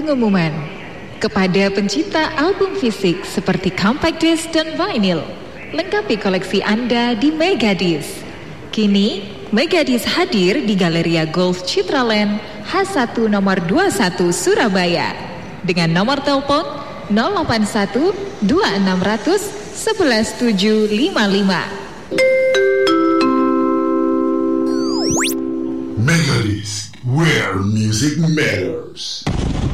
pengumuman kepada pencipta album fisik seperti compact disc dan vinyl. Lengkapi koleksi Anda di Megadisc. Kini, Megadisc hadir di Galeria Golf Citraland H1 nomor 21 Surabaya dengan nomor telepon 081 2600 11755. Megadisc, where music matters.